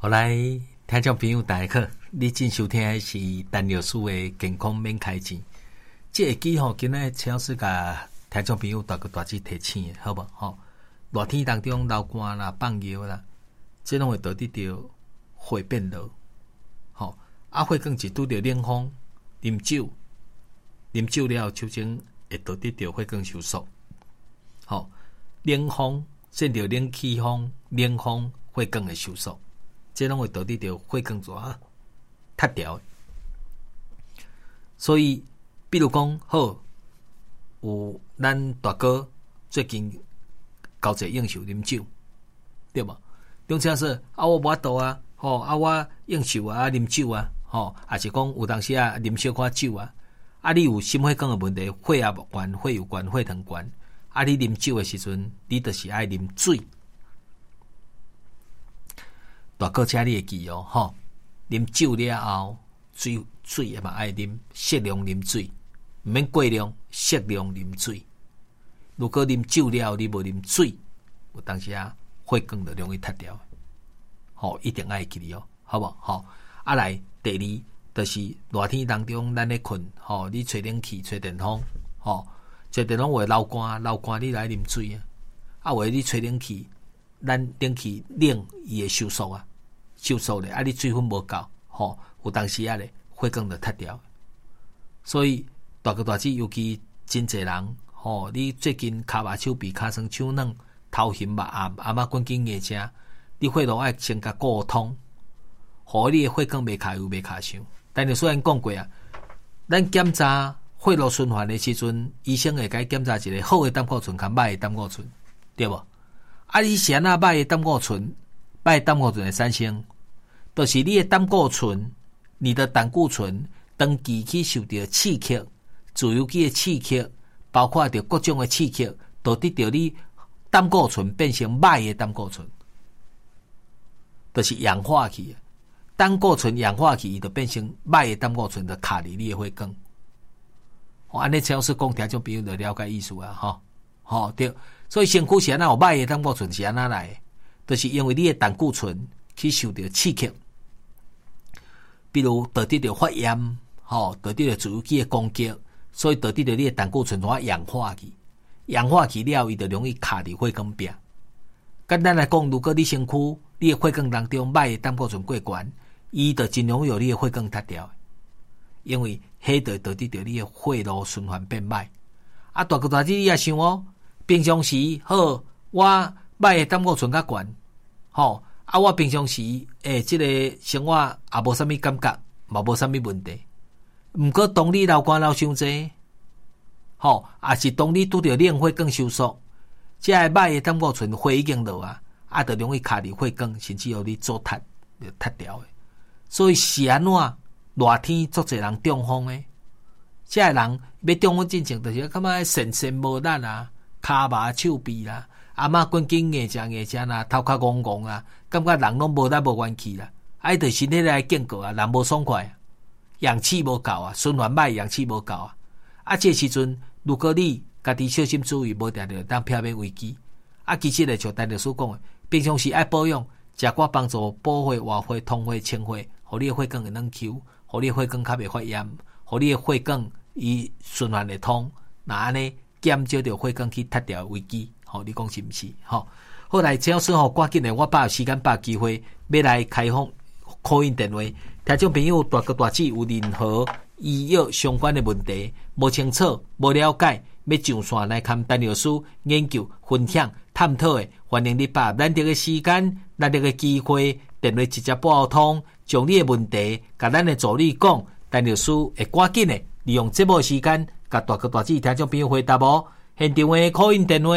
好来，听众朋友大家好，你正收听的是陈老师的健康免开钱。这个机今日请是甲听众朋友大致提醒的，好无？热天当中流汗啦、放尿啦，这拢会导致到血变热。血更是拄着冷风、啉酒了，手前会导致到血更收缩。冷风甚至冷气风、冷风血更会收缩，这拢会导致到血更怎塌掉。所以，比如讲，有咱大哥最近交际应酬啉酒，对无？中车说我无法度啊，我应酬啊，啉酒啊，也是讲有当时啊啉小可酒啊，你有心血管的问题，血压悬、血油悬、血糖悬，你啉酒的时阵，你就是爱啉水。大哥，请你会记哦，啉酒了后，水也嘛爱啉，适量啉水，毋免过量，适量啉水。如果啉酒了，你无啉水，有当时啊，血管就容易塌掉。一定爱记哩好无？来，第二就是热天当中，咱咧困，你吹冷气、吹电风，吹电风会流汗，你来啉水啊。为你吹冷气，咱冷气冷伊会收缩啊，收缩咧，你水分无够，有当时啊咧，血管就塌掉。所以大哥大姐，尤其真侪人，你最近骹麻手臂、骹酸手软、头晕目暗、阿妈关紧眼睛。你血路爱先甲沟通，互你的血管袂卡油袂卡伤。但是虽然讲过啊，咱检查血路循环的时阵，医生会甲你检查一个好的胆固醇甲歹的胆固醇，对无？你是安那歹的胆固醇的产生，就是你的胆固醇，你的胆固醇长期去受到刺激，自由基的刺激，包括着各种的刺激，导致着你胆固醇变成歹的胆固醇。就是氧化去，胆固醇氧化去，伊就变成歹的胆固醇，就卡伫你的血管。安尼只要是讲听众朋友就了解意思啊，对。所以身躯是安那有歹的胆固醇是安那来的，就是因为你的胆固醇去受到刺激，比如导致着发炎，导致着自由基的攻击，所以导致着你的胆固醇氧化去，氧化去了，伊就容易卡伫血管壁。简单来讲，如果你身躯你的血管当中歹的胆固醇过悬，伊就真容易有你的血管塌掉，因为迄就导致着你的血路循环变歹。大哥大姐，你也想平常时我歹的胆固醇较悬，我平常时这个生活也无啥物感觉，嘛无啥物问题。毋过当你流汗流伤济，也是当你拄着冷血管收缩。这歹的胆固醇血已经落就容易卡伫血管，甚至有你做塌掉的。所以是安怎热天足侪人中风的？这人要中风进程，就是感觉神无力啊，骹麻手臂啦，阿妈关紧眼睛啦，头壳戆戆啊，感觉人拢无力无元气啦，就身体来警告人无爽快，氧气无够循环歹，氧气无够这时阵，如果你家己小心注意，无定着当避免危机。其实咧，像陈律师讲的，平常时爱保养，食寡帮助补血、活血、通血、清血，互你的血管会软 Q， 互你的血管较袂发炎，互你的血管伊循环会通，那安尼减少着血管去塌掉危机。你讲是毋是？好来，只要是赶紧的，我把时间把机会要来开放call in电话，听众朋友大哥大姐有任何医药相关的问题，无清楚、无了解。要上线来看陈律师研究、分享、探讨的，欢迎你把难得的时间、难得的机会，电话直接拨通，将你的问题，甲咱的助理讲，陈律师会赶紧的利用节目时间，甲大哥大姐听众朋友回答无。现场的call in电话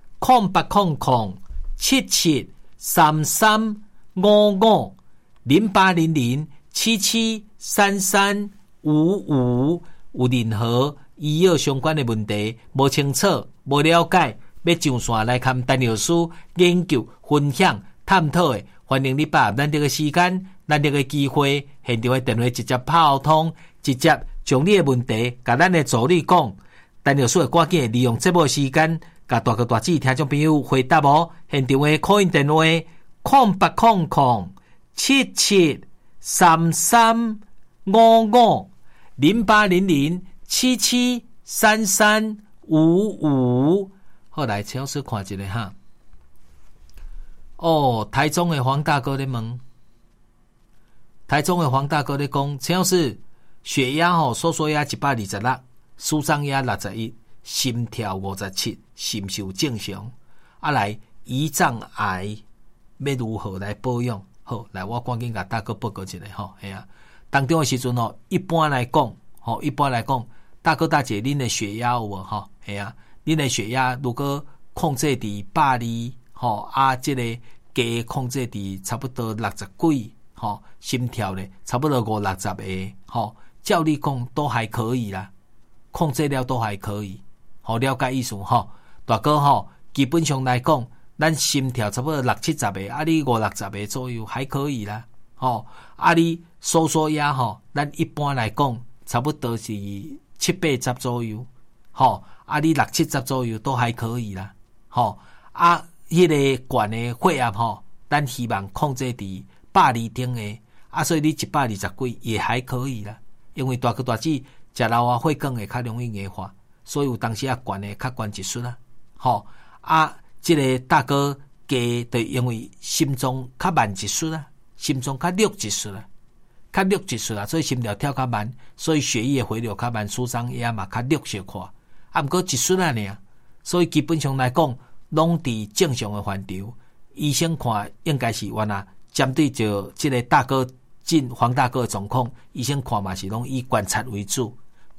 0800773355，有任何医药相关的问题，无清楚、无了解，要上线来看陈律师研究、分享、探讨的，欢迎你把咱这个时间、咱这个机会，现场的电话直接炮通，直接将你的问题，甲咱的助理讲，陈律师会赶紧利用这部时间，甲大哥大姐听众朋友回答无。现场的call in电话 773355，好，来陈老师看一下哈。哦，台中的黄大哥在问，台中的黄大哥在讲，陈老师血压收缩压126，舒张压61，心跳57，是不是有正常？啊，来胰脏癌要如何来保养？好，来我赶紧给大哥报告一下吼，系啊，当中的时阵一般来讲，大哥大姐，恁的血压有无吼？系啊，恁的血压如果控制伫120。这个加控制伫差不多60几，心跳咧差不多50-60个，照理讲都还可以啦，控制了都还可以，了解意思大哥基本上来讲，咱心跳差不多60-70个，啊你50-60个左右还可以啦，啊你收缩压咱一般来讲差不多是70-80左右，啊你60-70左右都还可以啦，啊。迄个管的血压咱希望控制伫120顶的，啊，所以你120几也还可以啦。因为大哥大姐食老血管会较容易硬化，所以有当时管的较悬一丝啦。这个大哥加就因为心脏较慢一丝啦，心脏较弱一丝啦，所以心跳跳较慢，所以血液回流较慢，舒张压嘛较弱小块，啊，毋过一丝啦尔，所以基本上来讲。拢伫正常的范畴，医生看应该是原来针对着这个大哥黄大哥的状况，医生看嘛是拢以观察为主，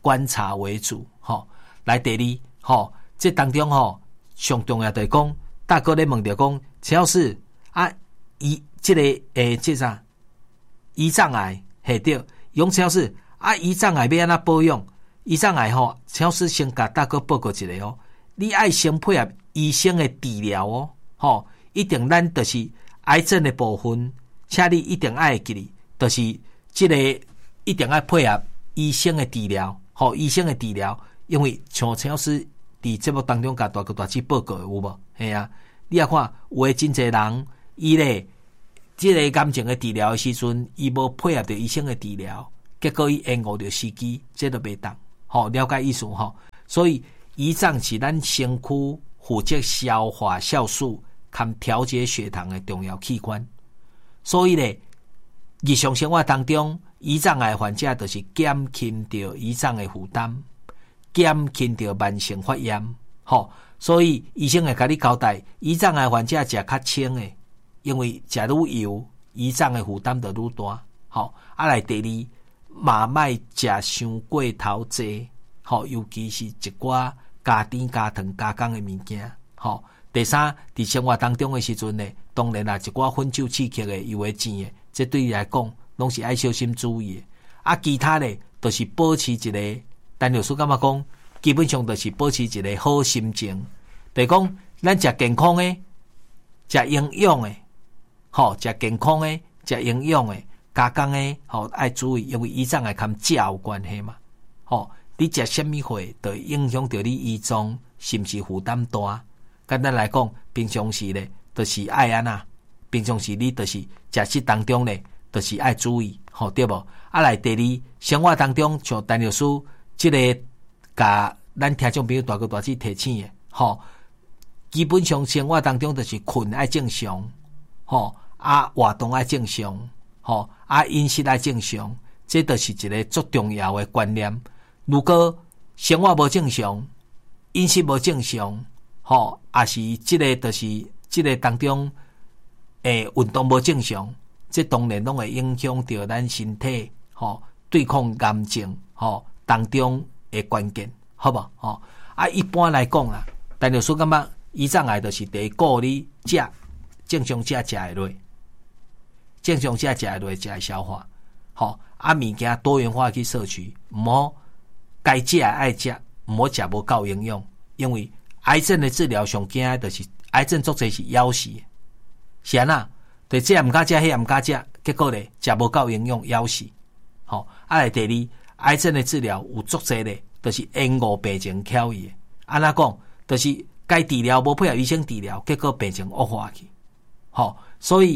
来第二，这当中上重要就是讲，大哥咧问着讲，陈老师啊，这个这啥胰脏癌系对，用陈老师啊，胰脏癌要安怎保养？胰脏癌陈老师先甲大哥报告一下你爱先配合医生的治疗一定咱就是癌症的部分，请你一定爱记哩，就是这个一定要配合医生的治疗，医生的治疗，因为像陈老师伫节目当中甲大哥大姐报告的有无？系啊，你也看有诶真侪人，伊咧这个癌症的治疗的时阵，伊无配合着医生的治疗，结果伊延误着时机，这都袂当，了解意思所以。胰脏是咱身躯负责消化酵素和调节血糖的重要器官，所以咧，日常生活当中，胰脏癌患者就是减轻着胰脏的负担，减轻着慢性发炎，所以医生会甲你交代，胰脏癌患者食较轻的，因为食愈油，胰脏的负担就愈大，来第二，嘛莫食伤过头济，尤其是一寡。加甜加糖加工的物件，第三，伫生活当中的时阵呢，当然啦，一寡薰酒刺激的、油的、甜的，这对你来讲，拢是爱小心注意的。啊，其他的，就是保持一个，陈律师感觉讲，基本上就是保持一个好心情。就是讲，咱食健康的，食营养的，食健康的，食营养的，加工的，爱注意，因为胰脏癌跟食有关系嘛，你食什么货，就影响到你胰脏是毋是负担大？简单来讲，平常时咧，就是爱安那。平常时你就是食食当中咧，就是爱注意，对无？啊，来第二，生活当中像陈律师这个，甲咱听众朋友大哥大姐提醒的，基本上生活当中就是困爱正常，啊活动爱正常，啊饮食爱正常，这就是一个最重要的观念。如果生活无正常，饮食无正常，也是这个就是这个当中，运动无正常，这当然拢会影响到咱身体，对抗癌症，当中的关键，好无？啊，一般来讲啦，陈律师感觉胰脏癌就是第一个你食正常食会落，正常食会落，食会消化，啊物件多元化去摄取，毋好。该食爱食，毋好食无够营养，因为癌症的治疗上惊的就是癌症作者是夭死，是安那？对，这毋敢食，迄毋敢食，结果咧食无够营养夭死。来第二，癌症的治疗有作者咧，就是延误病情巧伊。安那讲，就是该治疗无配合医生治疗，结果病情恶化去。所以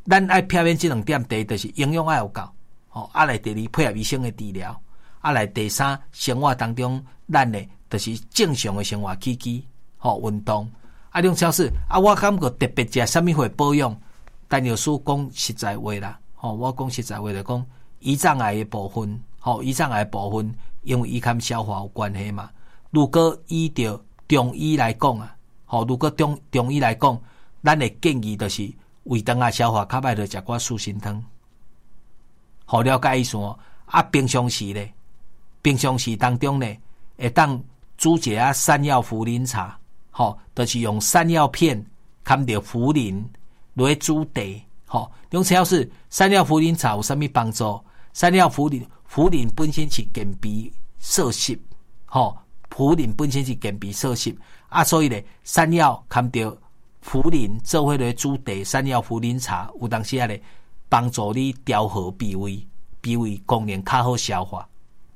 咱爱避免这2点，第一就是营养要有够，来第二配合医生的治疗，来第三生活当中咱的就是正常的生活起居，运动。梁超市我感觉特别食什么会保养？但有书讲实在话啦，我讲实在话就讲胰脏癌的部分，胰脏癌的部分，因为伊跟消化有关系嘛。如果依照中医来讲啊，如果中医来讲，咱的建议就是胃肠啊消化较歹，就食寡素心汤。了解意思哦。平常时当中呢，会当煮一下山药茯苓茶。就是用山药片掺着茯苓来煮茶。用主要是山药茯苓茶有什么帮助？山药茯苓本身是健脾涩湿，茯苓本身是健脾涩湿所以咧，山药掺着茯苓做伙来煮茶，山药茯苓茶有当时咧帮助你调和脾胃，脾胃功能较好消化，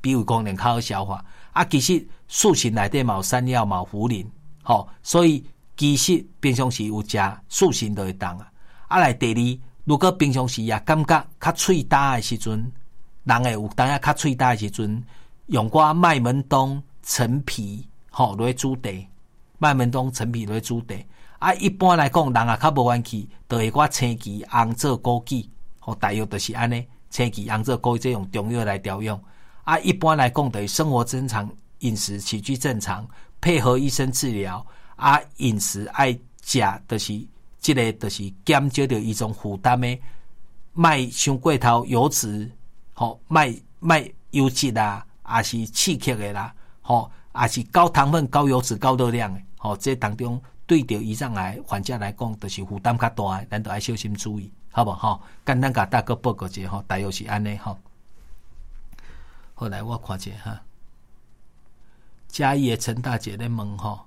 其实素食内底嘛有山药嘛有茯苓。所以其实平常时有食素心就会当来第二，如果平常时也感觉较喙焦的时阵，人会有当下较喙焦的时阵，用寡麦门冬、陈皮来煮茶，麦门冬、陈皮来煮茶。一般来讲，人也较无元气，就会寡青芪、红棗、枸杞，大约就是安尼。青芪、红棗、枸杞这用中药来调用。一般来讲，就是生活正常，饮食起居正常。配合医生治疗饮食爱食，就是这个就是减少着一种负担的，卖伤过头油脂，卖油脂啦，也是刺激的啦，也是高糖分、高油脂、高热量的，这当中对着胰脏癌患者来讲，就是负担较大的，咱都要小心注意，好不好？简单甲大家报告一下，大约是安尼好，来我看一下哈。嘉义的陈大姐在问好，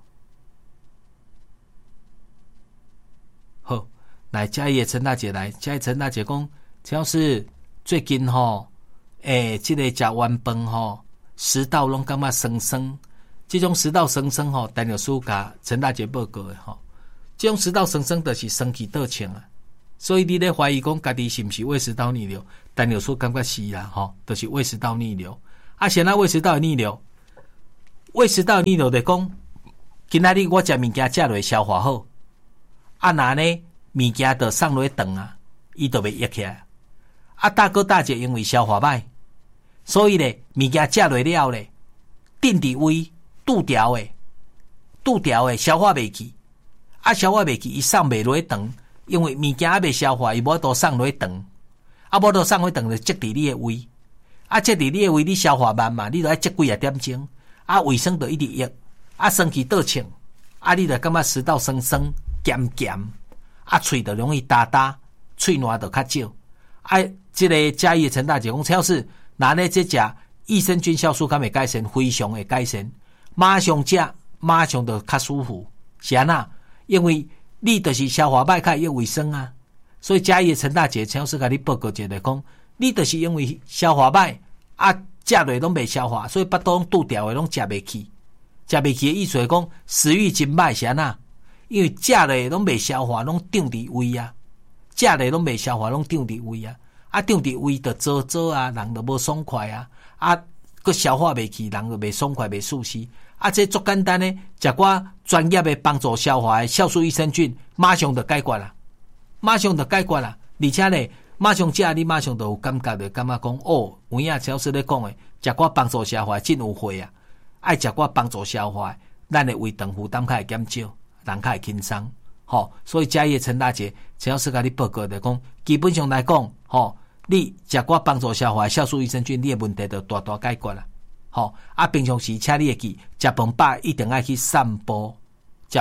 来嘉义的陈大姐来，嘉义陈大姐讲，只要是最近这个食完饭食道拢感觉酸酸，这种食道酸酸陈老师甲陈大姐报告的这种食道酸酸就是酸气倒呛啊，所以你咧怀疑讲家己是不是胃食道逆流？陈老师感觉是啦就是胃食道逆流现在胃食道逆流。胃食道逆流就讲，今仔日我食物件食落消化好，那呢物件就送落肠伊就袂噎起来。大哥大姐因为消化歹，所以咧物件食落了咧，定伫胃拄条诶，消化袂去。消化袂去，伊送袂落肠，因为物件还袂消化，伊无都送落肠，无都送落肠就积伫你诶胃，积伫你诶胃，你消化慢嘛，你就要积几点钟。胃酸就一直噎，酸气倒呛，你就感觉食道酸酸、咸咸，喙就容易焦焦，喙烂就较少。这个嘉义的陈大姐讲，超市拿咧这食益生菌酵素，敢会改善，非常会改善，马上食，马上就较舒服。是安那？因为你就是消化歹，较有胃酸所以嘉义的陈大姐超市甲你报告一下讲，你就是因为消化歹食落拢袂消化，所以腹肚拢拄条的，拢食袂起。食袂起的意思是讲食欲真歹是安那？因为食落拢袂消化，拢长伫胃食落拢袂消化，拢长伫胃长伫胃就做人就无爽快佫消化袂起，人就袂爽快，袂舒适。这足简单的，食寡专业的帮助消化的酵素益生菌，马上就解决啦，而且呢。马上食，你马上就有感觉的，感觉讲有影超市咧讲的，食寡帮助消化真有惠爱食寡帮助消化，咱的胃肠负担较会减少，人较会轻松。所以嘉义的陈大姐，超市甲你报告的讲，基本上来讲，你食寡帮助消化酵素益生菌，你的问题就大大解决啦。平常时请你会记，食饭饱一定爱去散步，这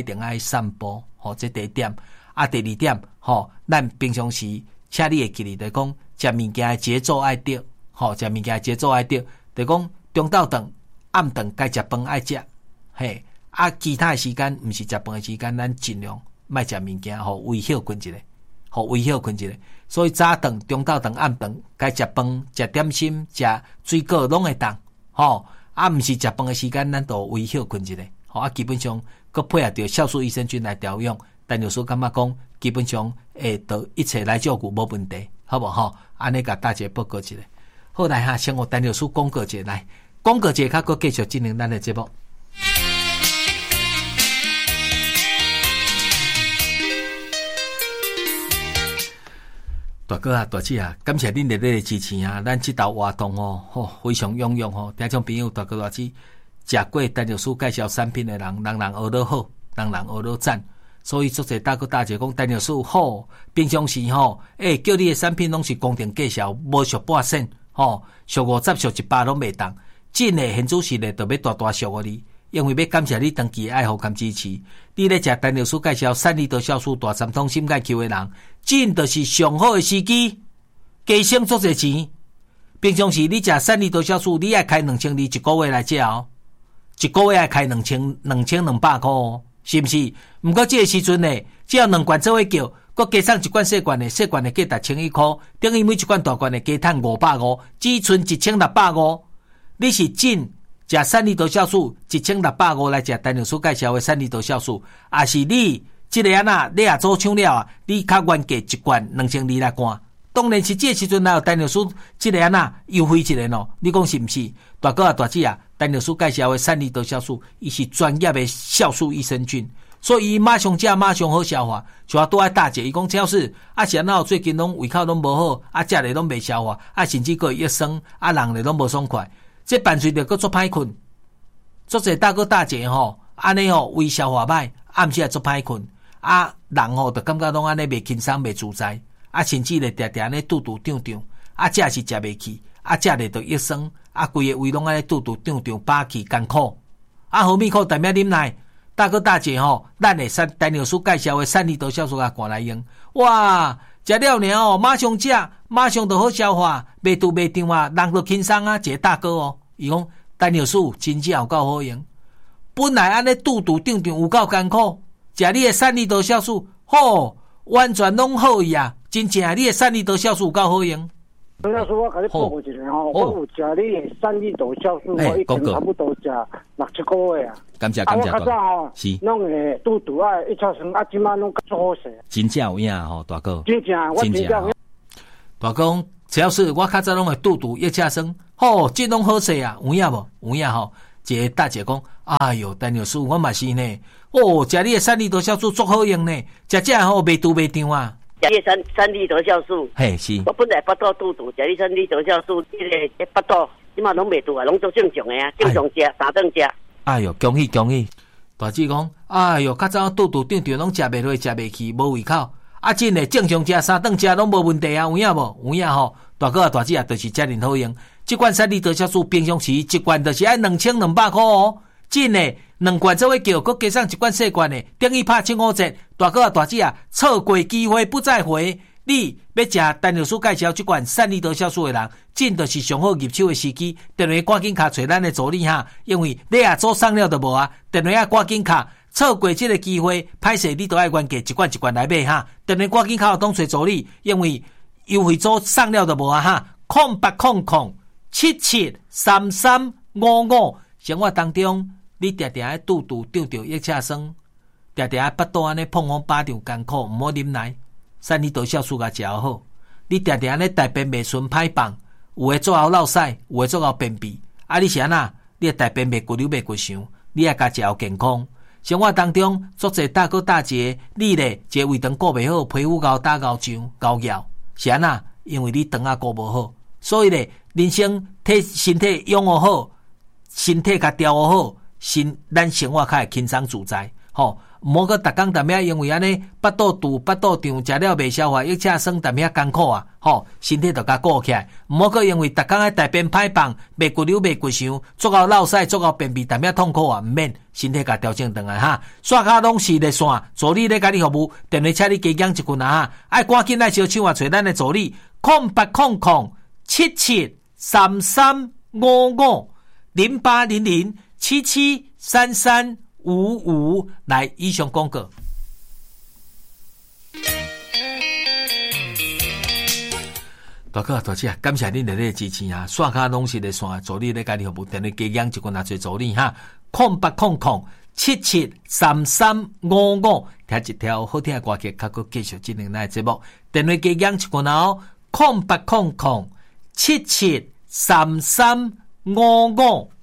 第一点。第二点，咱平常时。请你会记哩，就讲食物件的节奏爱对，食物件的节奏爱对，就讲中昼顿、暗顿该食饭爱食，其他的时间毋是食饭的时间，咱尽量莫食物件，胃休困一下，所以早顿、中昼顿、暗顿该食饭、食点心、食水果拢会当，毋是食饭的时间，咱就胃休困一下，基本上佮配合着酵素益生菌来调用， 陈律师感觉讲，基本上都一切来照顾无问题，好无吼？安尼甲大家报告一下。好来哈，先我陈律师广告者来，广告者较佫继续进行咱的节目。大哥啊，大姐啊，感谢恁热烈的支持啊！咱这道活动哦，非常踊跃哦。听众朋友，大哥大姐，食过陈律师介绍产品的人，人学得好，人学得赞。所以，足侪大哥大姐讲陈律师好，平常时吼，叫你的产品拢是公定介绍，无俗半仙，俗50俗100拢袂当。真诶，现主是咧，就要大大俗互你。因为要感谢你长期爱护跟支持，你咧食陈律师介绍3厘多酵素大三通心钙球的人，真就是上好的时机，加省足侪钱。平常时你食3厘多酵素，你爱开2000一个月来食哦，一个月爱开2200块哦，是不是？毋过这个时阵呢，只要2罐做伙叫，佮加上1罐细罐的，细罐的价值1100块，等于每1罐大罐的加赚550，只剩1650。你是真？食3厘多酵素1650来食陈律师介绍的3厘多酵素，也是你这个啊你也做抢了啊，你较原价1罐2200来干。当然是这时阵哪有陈律师这个啊优惠一下咯？你讲是不是？大哥啊大姐啊，陈律师介绍的3厘多酵素，伊是专业的酵素益生菌，所以伊马上食马上好消化。就拄爱大姐伊讲超市啊，是哪有最近拢胃口拢无好，啊食咧拢袂消化，啊甚至个益生啊人咧拢无爽快。这伴随着佫做歹困，做者大哥大姐吼，安尼吼胃消化歹，暗时也做歹困，啊人吼就感觉拢安尼袂轻松袂自在，啊甚至咧常常安尼肚胀胀，啊食是食袂起，啊食咧就益生，啊规个胃拢安尼肚胀胀饱气艰苦，啊何米苦淡仔啉奶，大哥大姐吼，咱的陈律师介绍的3厘多酵素啊灌来用，哇！食了呢哦，马上食，马上就好消化，袂肚袂胀啊，人就轻松啊。一个大哥哦，伊讲陈律师真正有够好用，本来安尼肚胀胀有够艰苦，食你的3厘多酵素，完全拢好伊啊！真正你的3厘多酵素有够好用。 陈律师，我甲你报告一下吼，我有食你的3厘多酵素，我已经差不多食6-7个月啊。 感谢。 我较早吼，是拢会肚啊一超酸，啊，即马拢较好势。 真正有影吼，大哥。 真正，我真正。 大哥，只要是我较早拢会肚一超酸，这拢好势啊，有影无？有影吼。一个大姐讲，哎哟，陈律师，我嘛是呢。食你的3厘多酵素足好用呢，食吼袂肚袂胀啊。 食你3厘多酵素， 嘿是。 我本来腹肚肚，食你3厘多酵素，这个腹肚即马拢袂肚啊，拢做正常的啊，正常食，3顿食。 哎哟，恭喜！大姐讲，哎哟，较早肚胀胀拢食袂落，食袂起，无胃口。啊，真诶，正常食3顿食拢无问题啊，有影无？有影吼，大哥啊，大姐啊，就是遮尔好用。这罐3厘多酵素平常时1罐就是爱2200块哦，真诶，2罐做伙叫，佮加上1罐细罐的，等于拍7-5折。大哥啊，大姐啊，错过机会不再回。你要食陈律师介绍这罐3厘多酵素的人，真就是上好入手的时机。电话赶紧卡找咱的助理哈，因为你也做送了就无啊。电话赶紧卡，错过这个机会，歹势你都爱原价1罐1罐来买哈。电话赶紧卡当找助理，因为优惠做送了就无啊哈。0800773355，生活当中你常常爱肚胀胀一车酸，常常爱腹肚安尼碰风巴掌艰苦，毋好啉奶。3厘多酵素甲食好，你常常咧大便袂顺歹放，有诶做后落屎，有诶做后便秘，啊你是安那？你诶大便袂骨溜袂骨伤，你也甲食后健康。生活当中，足侪大哥大姐，你咧一个胃肠顾袂好，皮肤高打高痒高咬，是安那？因为你肠仔顾无好，所以咧人生身体养护好，身体甲调护好，咱生活较会轻松自在，吼。毋好个逐工淡仔因为安尼腹肚胀，食了袂消化，一车酸淡仔艰苦啊！身体就甲顾起来。毋好个因为逐工爱大便歹放，袂骨溜袂骨伤，做到落屎，做到便秘淡仔痛苦啊！毋免身体甲调整转来哈。刷卡拢是热线，助理咧甲你服务，电话请你加减一份啊哈！爱赶紧来小手啊，找咱的助理08007733550800773355来以上广告。大哥大姐，感谢恁热烈支持啊！刷卡拢是热线，助理咧甲你服务，电话加减一份啊，做助理哈。0800 773355，听一条好听的歌曲，较佫继续进行咱的节目。电话机响一个哦，0800773355。